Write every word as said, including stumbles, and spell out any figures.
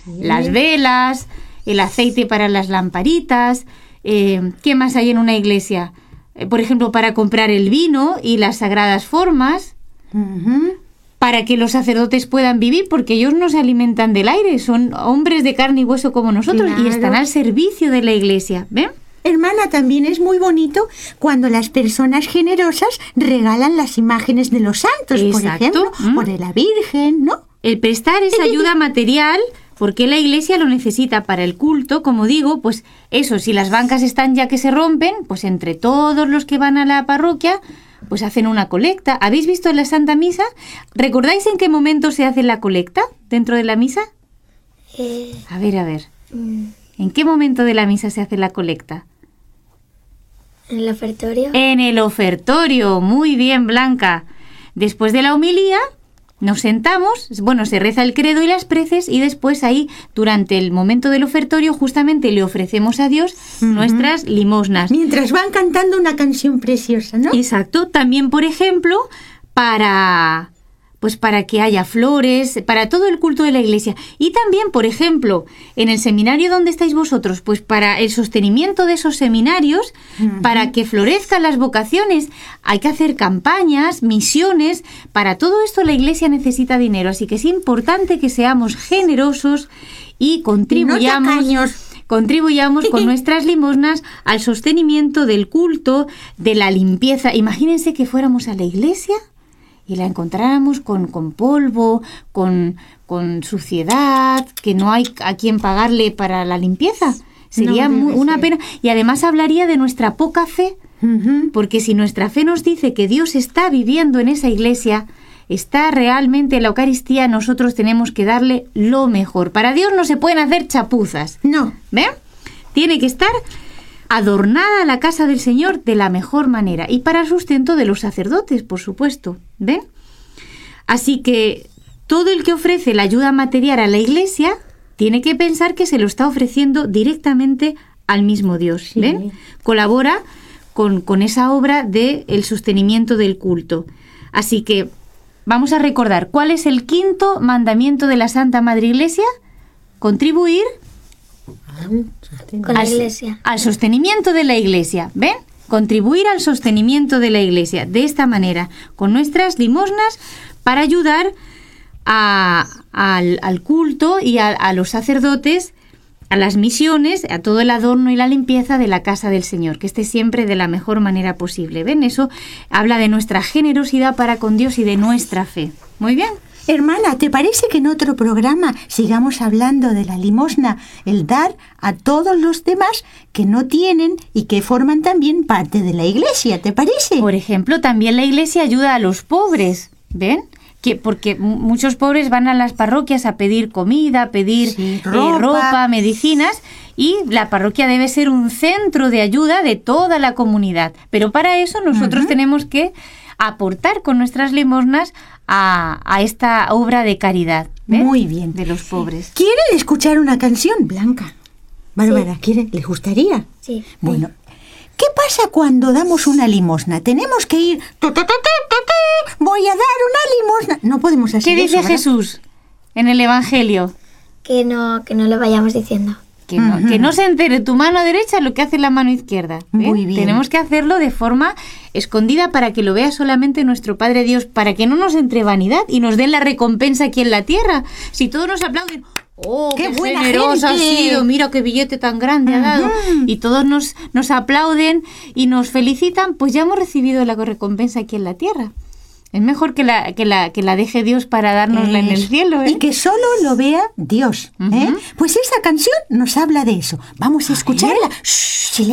Sí. Las velas, el aceite para las lamparitas. Eh, ¿Qué más hay en una iglesia? Eh, por ejemplo, para comprar el vino y las sagradas formas. Uh-huh. Para que los sacerdotes puedan vivir, porque ellos no se alimentan del aire, son hombres de carne y hueso como nosotros, claro. Y están al servicio de la iglesia, ¿ven? Hermana, también es muy bonito cuando las personas generosas regalan las imágenes de los santos, Exacto. por ejemplo, ¿Mm? o de la Virgen, ¿no? El prestar esa ayuda material, porque la iglesia lo necesita para el culto, como digo, pues eso, si las bancas están ya que se rompen, pues entre todos los que van a la parroquia, pues hacen una colecta. ¿Habéis visto en la Santa Misa? ¿Recordáis en qué momento se hace la colecta dentro de la misa? Eh, A ver, a ver. mm, ¿En qué momento de la misa se hace la colecta? ¿En el ofertorio? En el ofertorio. Muy bien, Blanca. Después de la homilía, nos sentamos, bueno, se reza el credo y las preces y después ahí, durante el momento del ofertorio, justamente le ofrecemos a Dios Uh-huh. nuestras limosnas. Mientras van cantando una canción preciosa, ¿no? Exacto. También, por ejemplo, para... pues para que haya flores, para todo el culto de la iglesia. Y también, por ejemplo, en el seminario donde estáis vosotros, pues para el sostenimiento de esos seminarios, Uh-huh. para que florezcan las vocaciones, hay que hacer campañas, misiones. Para todo esto la iglesia necesita dinero, así que es importante que seamos generosos y contribuyamos... No tacaños. Contribuyamos con nuestras limosnas al sostenimiento del culto, de la limpieza. Imagínense que fuéramos a la iglesia y la encontráramos con, con polvo, con, con suciedad, que no hay a quien pagarle para la limpieza. Sería No, muy, debe una ser. pena. Y además hablaría de nuestra poca fe, Uh-huh. porque si nuestra fe nos dice que Dios está viviendo en esa iglesia, está realmente en la Eucaristía, nosotros tenemos que darle lo mejor. Para Dios no se pueden hacer chapuzas. No. ¿Ven? Tiene que estar adornada la casa del Señor de la mejor manera. Y para el sustento de los sacerdotes, por supuesto. ¿Ven? Así que todo el que ofrece la ayuda material a la iglesia tiene que pensar que se lo está ofreciendo directamente al mismo Dios. Sí. ¿Ven? Colabora con, con esa obra del sostenimiento del culto. Así que vamos a recordar, ¿cuál es el quinto mandamiento de la Santa Madre Iglesia? Contribuir Con la al, iglesia. al sostenimiento de la iglesia. ¿Ven? Contribuir al sostenimiento de la iglesia. De esta manera, con nuestras limosnas, para ayudar a, al, al culto y a, a los sacerdotes, a las misiones, a todo el adorno y la limpieza de la casa del Señor, que esté siempre de la mejor manera posible. ¿Ven? Eso habla de nuestra generosidad para con Dios y de nuestra fe. Muy bien. Hermana, ¿te parece que en otro programa sigamos hablando de la limosna, el dar a todos los demás que no tienen y que forman también parte de la iglesia? ¿Te parece? Por ejemplo, también la iglesia ayuda a los pobres. ¿Ven? Que porque m- muchos pobres van a las parroquias a pedir comida, a pedir Sí, eh, ropa. ropa, medicinas, y la parroquia debe ser un centro de ayuda de toda la comunidad. Pero para eso nosotros Ujú. tenemos que aportar con nuestras limosnas a, a esta obra de caridad. ¿ven? Muy bien. De los pobres. ¿Quieren escuchar una canción, Blanca? Bárbara, ¿quiere? ¿Les gustaría? Sí. Bueno, ¿qué pasa cuando damos una limosna? Tenemos que ir... tu, tu, tu, tu, tu, tu, voy a dar una limosna. No podemos hacer ¿Qué dice eso, ¿verdad? Jesús en el Evangelio? Que no, que no lo vayamos diciendo. Que no, Ujú. que no se entere tu mano derecha lo que hace la mano izquierda. ¿ven? Muy bien. Tenemos que hacerlo de forma escondida para que lo vea solamente nuestro Padre Dios, para que no nos entre vanidad y nos den la recompensa aquí en la tierra. Si todos nos aplauden, ¡oh, ¡Qué qué, buena generosa ha gente! sido! Mira qué billete tan grande ha dado. Ujú. Y todos nos, nos aplauden y nos felicitan, pues ya hemos recibido la recompensa aquí en la tierra. Es mejor que la, que la, que la deje Dios para dárnosla en el Eso. cielo. ¿eh? Y que solo lo vea Dios. ¿eh? Ujú. Pues esa canción nos habla de eso. Vamos a, escucharla. Shh, silencio.